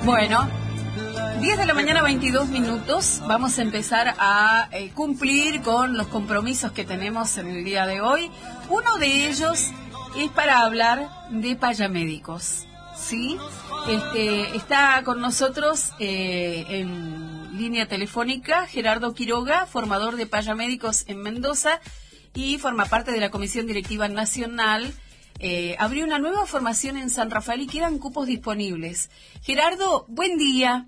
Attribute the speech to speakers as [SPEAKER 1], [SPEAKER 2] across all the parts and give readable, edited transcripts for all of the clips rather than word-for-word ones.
[SPEAKER 1] Bueno, 10 de la mañana, 22 minutos. Vamos a empezar a cumplir con los compromisos que tenemos en el día de hoy. Uno de ellos es para hablar de payamédicos, ¿sí? Está con nosotros en línea telefónica Gerardo Quiroga, formador de payamédicos en Mendoza y forma parte de la Comisión Directiva Nacional. Abrió una nueva formación en San Rafael y quedan cupos disponibles. Gerardo, buen día.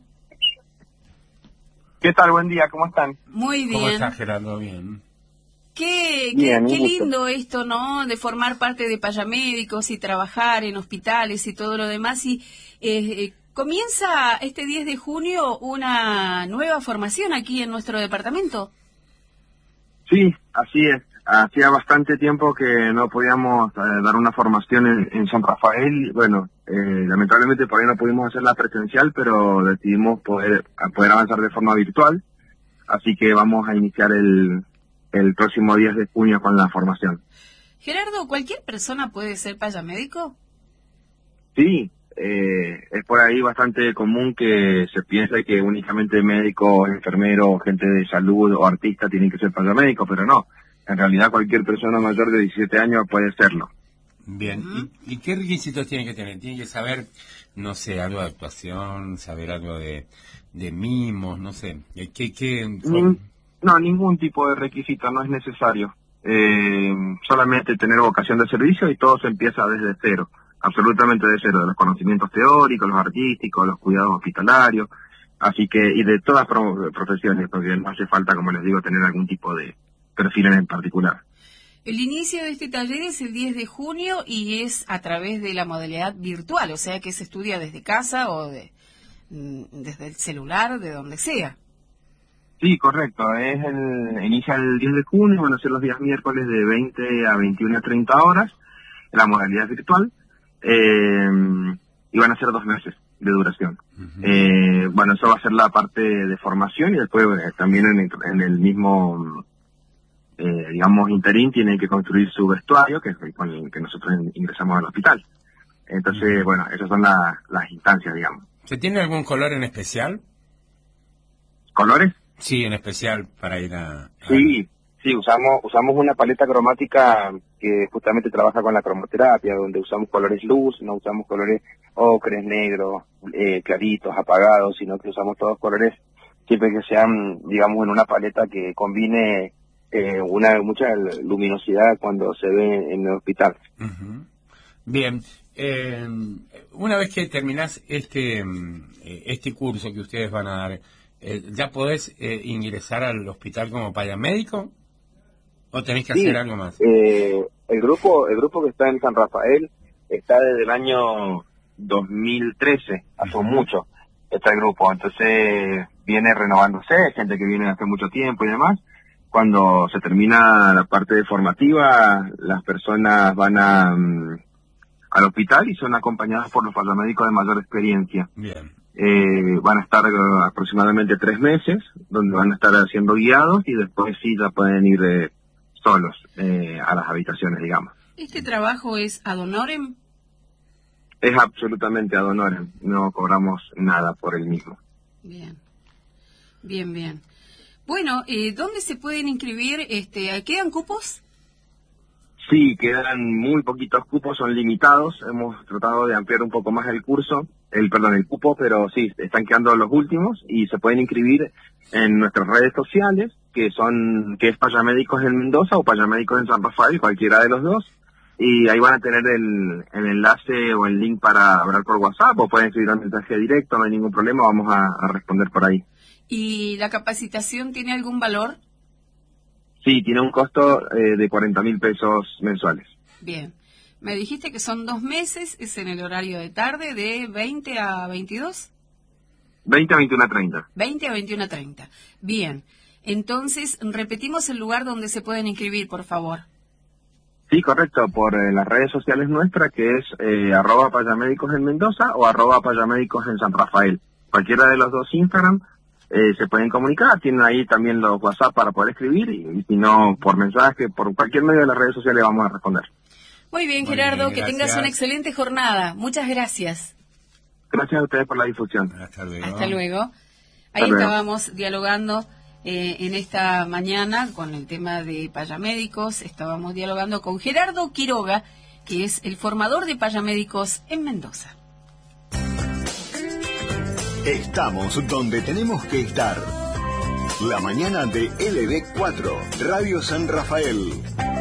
[SPEAKER 2] ¿Qué tal? Buen día, ¿cómo están?
[SPEAKER 1] Muy bien.
[SPEAKER 3] ¿Cómo estás, Gerardo? Bien.
[SPEAKER 1] Qué
[SPEAKER 2] Bien,
[SPEAKER 1] lindo esto, ¿no? De formar parte de payamédicos y trabajar en hospitales y todo lo demás. Y comienza este 10 de junio una nueva formación aquí en nuestro departamento.
[SPEAKER 2] Sí, así es. Hacía bastante tiempo que no podíamos dar una formación en San Rafael. Bueno, lamentablemente por ahí no pudimos hacerla presencial, pero decidimos poder avanzar de forma virtual. Así que vamos a iniciar el próximo 10 de junio con la formación.
[SPEAKER 1] Gerardo, ¿cualquier persona puede ser payamédico?
[SPEAKER 2] Sí, es por ahí bastante común que se piense que únicamente médicos, enfermeros, gente de salud o artistas tienen que ser payamédicos, pero no. En realidad cualquier persona mayor de 17 años puede serlo.
[SPEAKER 3] Bien, ¿Y qué requisitos tiene que tener? ¿Tiene que saber, no sé, algo de actuación, saber algo de mimos, no sé?
[SPEAKER 2] No, ningún tipo de requisito, no es necesario. Solamente tener vocación de servicio y todo se empieza desde cero, absolutamente de cero, de los conocimientos teóricos, los artísticos, los cuidados hospitalarios, así que, y de todas profesiones, porque no hace falta, como les digo, tener algún tipo de perfil en particular.
[SPEAKER 1] El inicio de este taller es el 10 de junio y es a través de la modalidad virtual, o sea que se estudia desde casa o desde el celular, de donde sea.
[SPEAKER 2] Sí, correcto. Inicia el 10 de junio, van a ser los días miércoles de 20 a 21 a 30 horas, la modalidad virtual, y van a ser 2 meses de duración. Bueno, eso va a ser la parte de formación y después también en el mismo digamos, interín tiene que construir su vestuario, que es con el que nosotros ingresamos al hospital. Entonces, bueno, esas son las instancias, digamos.
[SPEAKER 3] ¿Se tiene algún color en especial?
[SPEAKER 2] ¿Colores?
[SPEAKER 3] Sí, en especial para ir a...
[SPEAKER 2] Sí, usamos una paleta cromática que justamente trabaja con la cromoterapia, donde usamos colores luz, no usamos colores ocres, negros, claritos, apagados, sino que usamos todos colores siempre que sean, digamos, en una paleta que combine mucha luminosidad cuando se ve en el hospital.
[SPEAKER 3] Bien, una vez que terminás este curso que ustedes van a dar, ¿ya podés ingresar al hospital como payamédico o tenés que hacer algo más?
[SPEAKER 2] El grupo que está en San Rafael está desde el año 2013, hace mucho está el grupo, entonces viene renovándose, gente que viene hace mucho tiempo y demás. Cuando se termina la parte formativa, las personas van al hospital y son acompañadas por los payamédicos de mayor experiencia.
[SPEAKER 3] Bien.
[SPEAKER 2] Van a estar aproximadamente 3 meses, donde van a estar siendo guiados y después sí ya pueden ir solos a las habitaciones, digamos.
[SPEAKER 1] ¿Este trabajo es ad honorem?
[SPEAKER 2] Es absolutamente ad honorem, no cobramos nada por el mismo.
[SPEAKER 1] Bien. Bueno, ¿dónde se pueden inscribir? ¿Quedan cupos?
[SPEAKER 2] Sí, quedan muy poquitos cupos, son limitados. Hemos tratado de ampliar un poco más el cupo, pero sí, están quedando los últimos y se pueden inscribir en nuestras redes sociales, que es Payamédicos en Mendoza o Payamédicos en San Rafael, cualquiera de los dos. Y ahí van a tener el enlace o el link para hablar por WhatsApp o pueden escribir un mensaje directo, no hay ningún problema, vamos a responder por ahí.
[SPEAKER 1] ¿Y la capacitación tiene algún valor?
[SPEAKER 2] Sí, tiene un costo de 40.000 pesos mensuales.
[SPEAKER 1] Bien. Me dijiste que son 2 meses, es en el horario de tarde, de 20 a 22.
[SPEAKER 2] 20 a 21 a 30.
[SPEAKER 1] 20 a 21 a 30. Bien. Entonces, repetimos el lugar donde se pueden inscribir, por favor.
[SPEAKER 2] Sí, correcto, por las redes sociales nuestras, que es @payamédicos en Mendoza o @payamédicos en San Rafael. Cualquiera de los dos Instagram se pueden comunicar, tienen ahí también los WhatsApp para poder escribir y si no, por mensaje, por cualquier medio de las redes sociales vamos a responder.
[SPEAKER 1] Muy bien,
[SPEAKER 3] Muy
[SPEAKER 1] Gerardo,
[SPEAKER 3] bien,
[SPEAKER 1] que tengas una excelente jornada. Muchas gracias.
[SPEAKER 2] Gracias a ustedes por la difusión.
[SPEAKER 3] Hasta luego.
[SPEAKER 1] Hasta luego. Ahí estábamos dialogando en esta mañana con el tema de payamédicos. Estábamos dialogando con Gerardo Quiroga, que es el formador de payamédicos en Mendoza.
[SPEAKER 4] Estamos donde tenemos que estar. La mañana de LD4, Radio San Rafael.